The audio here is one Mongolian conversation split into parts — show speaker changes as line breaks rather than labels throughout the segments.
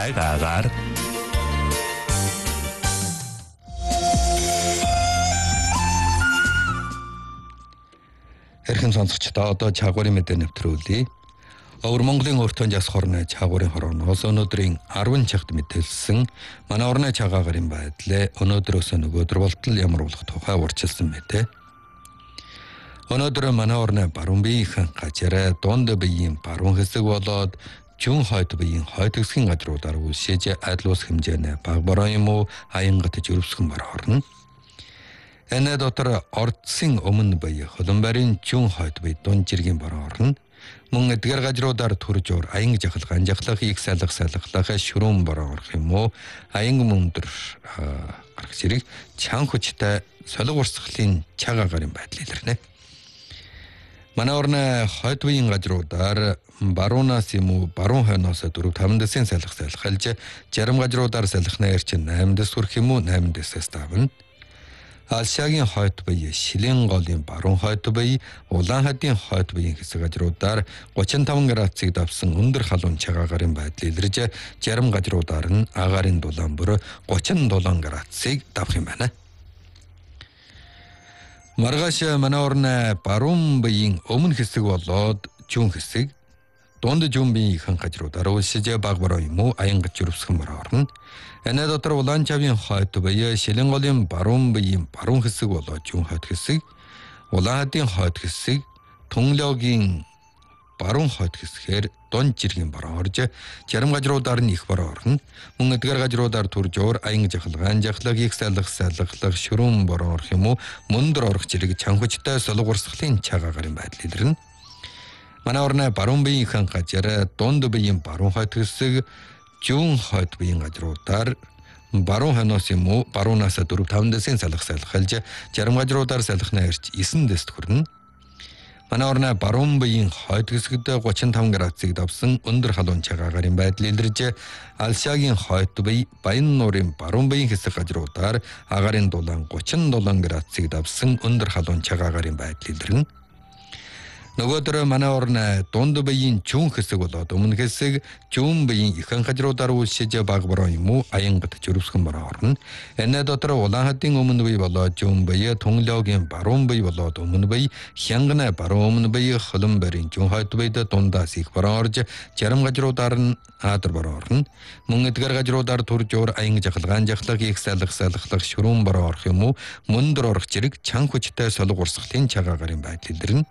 цагаагаар Эрхэм сонсогчдоо одоо чаагуурын мэдээ нэвтрүүлье. Өвөр Монголын өртөө жас хорны чаагуурын хорооноос өнөөдрийн 10 цагт мэдээлсэн манай орны чагаагарын байдлаа өнөөдрөөс нөгөөдөр болтол ямар болох тухай урьдчилсан мэдээ. Өнөөдөр манай орны баруун биеийн газар дунд биеийн баруун хэсэг болоод зүүн хойд биеийн хойд хэсгийн газруудаар үлшээж адил ус хэмжээний бага бороо юм уу аянгат жирвсгэн бар хорно. Энэ дотор ордсын өмнө бие холомбарын зүүн хойд бие дунд жиргийн бороо орно. Мөн эдгээр газруудаар төрж ор аянг жахалга анжахлах их салхалах шүрүүн бороо орох юм уу аянг мөндөр гарах зэрэг чан хүчтэй солиг урсгалын чагаагарын байдал илэрнэ. Манай орны хойд биеийн газруудаар баруунаас юм уу баруун хойноос 4-5 дэсийн салхалж зарим газруудаар салхины эрчим 8 дэс хүрэх юм уу 8 дэсээс давна. Алшагийн хойд бие, Шилэн голын баруун хойд бие, Улаанхадын хойд биеийн хэсэг газруудаар 35 градусыг давсан өндөр халуун чагаагарын байдал илэрж, зарим газруудаар нь агаарын дулаан бүр 37 градусыг давах юм байна. Маргааш манай орны баруун биеийн өмнө хэсэг болоод зүүн хэсэг, дунд зүүн биеийн газруудаар үлсэж баг бороо юм уу аянгач жирвсгэн бороо орно. Энэ дотор Улаанчавын хойд бие, Шилэн голын баруун биеийн баруун хэсэг болоод зүүн хойд хэсэг, Улаанхадын хойд хэсэг, Тунлогийн баруун хойд хэсгээр дунд жиргийн бороо орж, зарим газруудаар нь их бороо орно. Мөн эдгээр газруудаар төрж уур аянг жахалга, анжахлаг, их салхалах, шүрүүн бороо орох юм уу, мөндөр орох зэрэг чан хүчтэй солиг урсгалын чагаагарын байдал илэрнэ. Манай орны баруун биеийн газар дунд биеийн баруун хойд хэсэг, зүүн хойд биеийн газруудаар баруун хойноос юм уу баруунаас 4-5 дэсийн салхалж зарим газруудаар салхины эрч 9 дэст хүрнэ. Манай орны баруун биеийн хойд хэсэгт 35 градусыг давсан өндөр халуун чагаагарын байдал илэрж Алшагийн хойд бие, Баян нуурын баруун биеийн хэсэг газруудаар агаарын дулаан 37 градусыг давсан өндөр халуун чагаагарын байдал илэрнэ. Нөгөөдөр манай орны дунд биеийн зүүн хэсэг болоод өмнө хэсэг зүүн биеийн ихэнх газруудаар үлшиж баг бороо юм уу аянгат жирвсгэн бороо орно. Энэ дотор Улаанхадын өмнө бие болоод зүүн бие, Тунлогийн баруун бие болоод өмнө бие, Хянганы баруун өмнө бие, Холомбарын зүүн хойд биед дундаас их бороо орж, зарим газруудаар нь аадар бороо орно. Мөн эдгээр газруудаар төрж уур аянг жахалгаан жахлах, их салхалах, шүрүүн бороо орох юм уу мөндөр орох зэрэг чан хүчтэй солиг урсгалын чагаагарын байдал илэрнэ.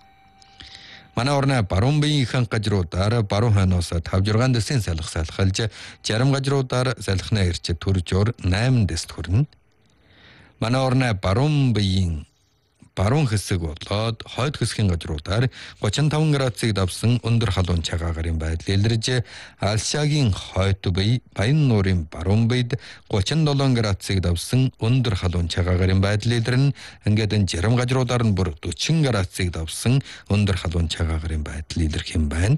Манай орны баруун биеийн газруудаар баруун хойноос 5-6 дэсийн салхалж, зарим газруудаар салхины эрч төрж уур 8 дэст хүрнэ. Манай орны баруун биеийн баруун хэсэг болоод хойд хэсгийн газруудаар 35 градусыг давсан өндөр халуун чагаагарын байдал илэрж Алшагийн хойд бие, Баян нуурын баруун биед 37 градусыг давсан өндөр халуун чагаагарын байдал илэрнэ. Ингээд энэ зарим газруудаар нь бүр 40 градусыг давсан өндөр халуун чагаагарын байдал илэрх юм байна.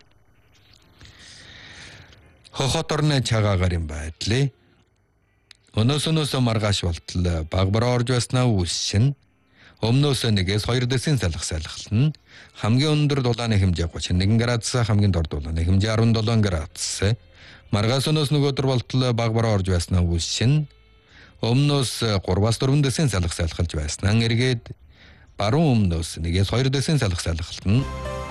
Хохот орны чагаагарын байдлыг өнөөс маргааш болтол баг бороо орж байснаа үүсчин өмнөөс 1-2 дэсийн салхална. Хамгийн өндөр дулааны хэмжээ 31 градус, хамгийн дор дулааны хэмжээ 17 градус. Маргааш нөгөөдөр болтол баг бороо орж байснаа үүсчин өмнөөс 3-4 дэсийн салхалж байснаа эргээд баруун өмнөөс 1-2 дэсийн салхална.